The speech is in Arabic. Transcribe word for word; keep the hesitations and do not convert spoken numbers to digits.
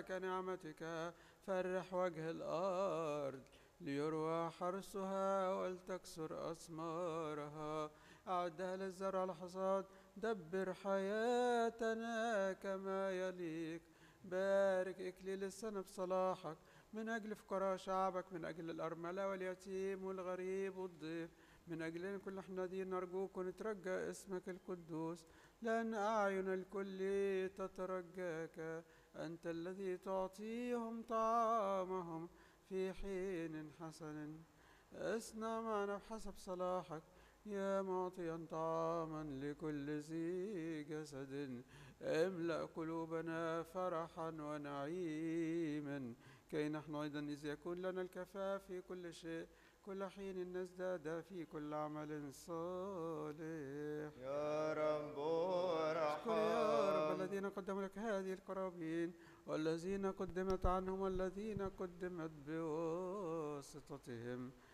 بركة نعمتك فرح وجه الأرض ليروى حرسها ولتكسر أثمارها. أعدها للزرع الحصاد، دبر حياتنا كما يليق. بارك إكليل السنة بصلاحك من أجل فقراء شعبك، من أجل الأرملة واليتيم والغريب والضيف، من أجلنا كل احنا دي نرجوك ونترجى اسمك القدوس، لأن أعين الكل تترجاك. أنت الذي تعطيهم طعامهم في حين حسن. اصنع معنا بحسب صلاحك يا معطيا طعاما لكل ذي جسد. املأ قلوبنا فرحا ونعيما، كي نحن أيضا إذ يكون لنا الكفاف في كل شيء كل حين نزداد في كل عمل صالح. يا رب اشكر يا رب ارحم. الذين قدموا لك هذه القرابين، والذين قدمت عنهم، والذين قدمت بواسطتهم،